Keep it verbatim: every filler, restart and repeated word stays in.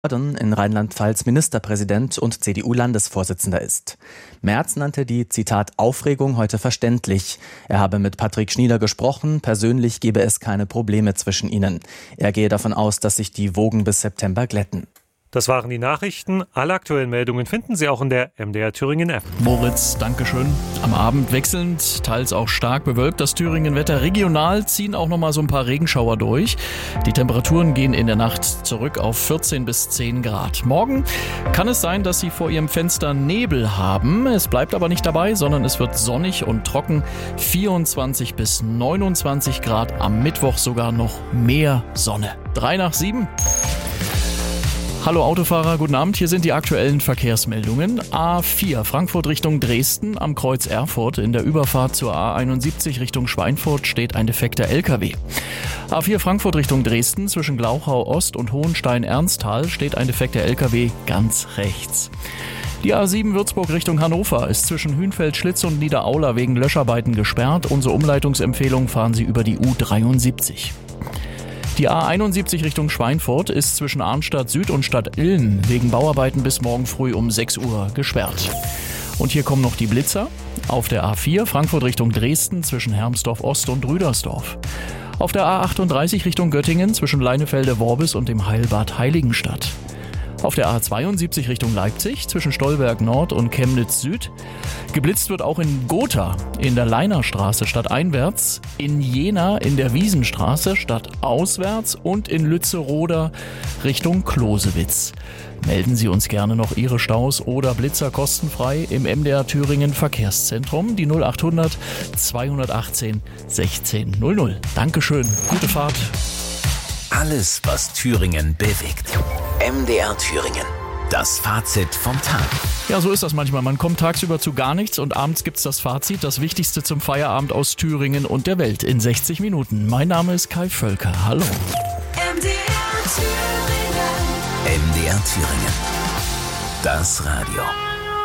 in Rheinland-Pfalz Ministerpräsident und C D U-Landesvorsitzender ist. Merz nannte die, Zitat, Aufregung heute verständlich. Er habe mit Patrick Schnieder gesprochen, persönlich gebe es keine Probleme zwischen ihnen. Er gehe davon aus, dass sich die Wogen bis September glätten. Das waren die Nachrichten. Alle aktuellen Meldungen finden Sie auch in der M D R Thüringen App. Moritz, Dankeschön. Am Abend wechselnd, teils auch stark bewölkt das Thüringen-Wetter. Regional ziehen auch noch mal so ein paar Regenschauer durch. Die Temperaturen gehen in der Nacht zurück auf vierzehn bis zehn Grad. Morgen kann es sein, dass Sie vor Ihrem Fenster Nebel haben. Es bleibt aber nicht dabei, sondern es wird sonnig und trocken. vierundzwanzig bis neunundzwanzig Grad. Am Mittwoch sogar noch mehr Sonne. Drei nach sieben. Hallo Autofahrer, guten Abend. Hier sind die aktuellen Verkehrsmeldungen. A vier Frankfurt Richtung Dresden am Kreuz Erfurt. In der Überfahrt zur A einundsiebzig Richtung Schweinfurt steht ein defekter L K W. A vier Frankfurt Richtung Dresden zwischen Glauchau Ost und Hohenstein-Ernsthal steht ein defekter L K W ganz rechts. Die A sieben Würzburg Richtung Hannover ist zwischen Hünfeld-Schlitz und Niederaula wegen Löscharbeiten gesperrt. Unsere Umleitungsempfehlung: fahren Sie über die U dreiundsiebzig. Die A einundsiebzig Richtung Schweinfurt ist zwischen Arnstadt Süd und Stadt Ilm wegen Bauarbeiten bis morgen früh um sechs Uhr gesperrt. Und hier kommen noch die Blitzer. Auf der A vier Frankfurt Richtung Dresden zwischen Hermsdorf Ost und Rüdersdorf. Auf der A achtunddreißig Richtung Göttingen zwischen Leinefelde-Worbis und dem Heilbad Heiligenstadt. Auf der A zweiundsiebzig Richtung Leipzig zwischen Stolberg Nord und Chemnitz Süd. Geblitzt wird auch in Gotha in der Leinerstraße stadteinwärts, in Jena in der Wiesenstraße stadtauswärts und in Lützeroda Richtung Closewitz. Melden Sie uns gerne noch Ihre Staus oder Blitzer kostenfrei im M D R Thüringen Verkehrszentrum, die null achthundert zweihundertachtzehn sechzehn null null. Dankeschön, gute Fahrt. Alles, was Thüringen bewegt. M D R Thüringen. Das Fazit vom Tag. Ja, so ist das manchmal. Man kommt tagsüber zu gar nichts und abends gibt's das Fazit, das Wichtigste zum Feierabend aus Thüringen und der Welt in sechzig Minuten. Mein Name ist Kai Völker. Hallo. M D R Thüringen. M D R Thüringen. Das Radio.